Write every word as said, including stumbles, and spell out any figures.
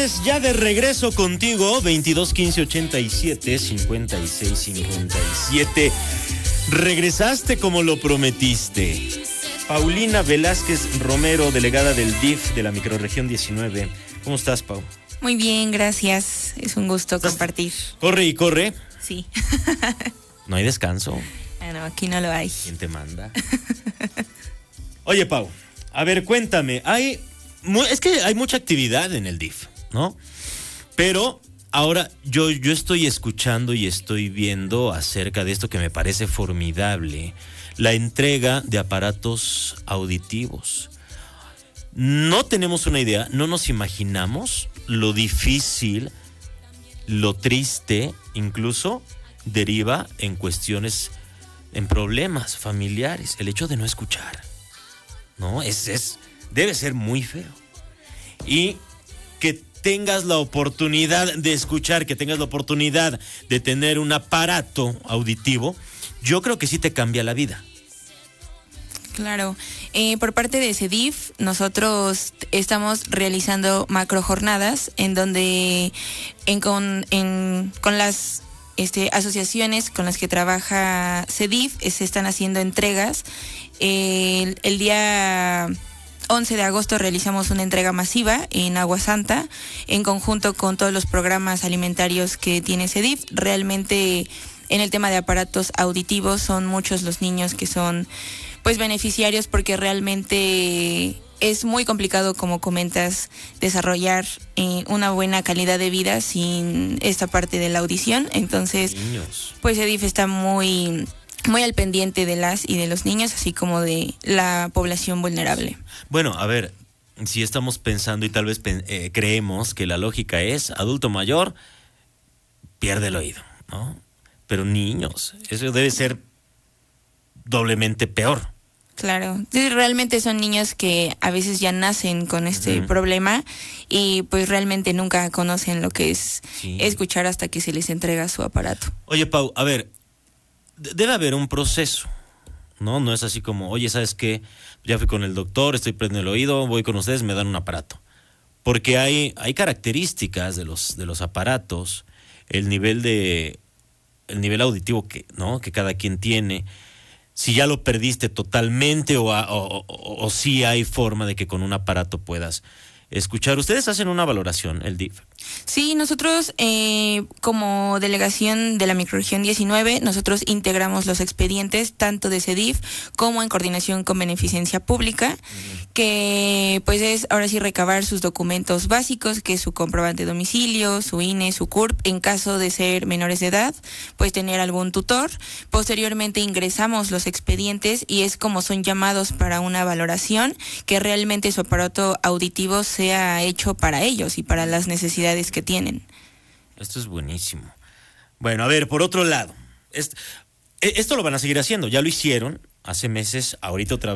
Velázquez, ya de regreso contigo, veintidós quince ochenta y siete cincuenta y seis cincuenta y siete. Regresaste como lo prometiste. Paulina Velázquez Romero, delegada del D I F de la microrregión diecinueve. ¿Cómo estás, Pau? Muy bien, gracias. Es un gusto compartir. Corre y corre. Sí. No hay descanso. Ah, no, aquí no lo hay. ¿Quién te manda? Oye, Pau, a ver, cuéntame. Hay, es que hay mucha actividad en el D I F, ¿no? Pero ahora yo, yo estoy escuchando y estoy viendo acerca de esto que me parece formidable, la entrega de aparatos auditivos. No tenemos una idea, no nos imaginamos lo difícil, lo triste, incluso deriva en cuestiones, en problemas familiares, el hecho de no escuchar, ¿no? Es, es, debe ser muy feo. Y que tengas la oportunidad de escuchar, que tengas la oportunidad de tener un aparato auditivo, yo creo que sí te cambia la vida. Claro, eh, por parte de CEDIF nosotros estamos realizando macro jornadas en donde en, con, en, con las este, asociaciones con las que trabaja CEDIF eh, se están haciendo entregas. Eh, el, el día once de agosto realizamos una entrega masiva en Agua Santa en conjunto con todos los programas alimentarios que tiene CEDIF. Realmente en el tema de aparatos auditivos son muchos los niños que son pues beneficiarios, porque realmente es muy complicado, como comentas, desarrollar eh, una buena calidad de vida sin esta parte de la audición. Entonces, niños. Pues CEDIF está muy, muy al pendiente de las y de los niños, así como de la población vulnerable. Bueno, a ver, si estamos pensando y tal vez eh, creemos que la lógica es adulto mayor, pierde el oído, ¿no? Pero niños, eso debe ser doblemente peor. Claro, sí, realmente son niños que a veces ya nacen con este uh-huh. problema y pues realmente nunca conocen lo que es sí. escuchar hasta que se les entrega su aparato. Oye, Pau, a ver, debe haber un proceso, ¿no? No es así como, oye, ¿sabes qué? Ya fui con el doctor, estoy prendiendo el oído, voy con ustedes, me dan un aparato. Porque hay, hay características de los, de los aparatos, el nivel de, el nivel auditivo que, ¿no? que cada quien tiene. Si ya lo perdiste totalmente o, a, o, o, o si hay forma de que con un aparato puedas escuchar. ¿Ustedes hacen una valoración, el D I F? Sí, nosotros eh, como delegación de la microrregión diecinueve, nosotros integramos los expedientes tanto de CEDIF como en coordinación con Beneficencia Pública, uh-huh. que pues es ahora sí recabar sus documentos básicos, que es su comprobante de domicilio, su I N E, su C U R P, en caso de ser menores de edad, pues tener algún tutor. Posteriormente ingresamos los expedientes y es como son llamados para una valoración, que realmente su aparato auditivo sea hecho para ellos y para las necesidades que tienen. Esto es buenísimo. Bueno, a ver, por otro lado, esto, esto lo van a seguir haciendo, ya lo hicieron hace meses, ahorita otra vez.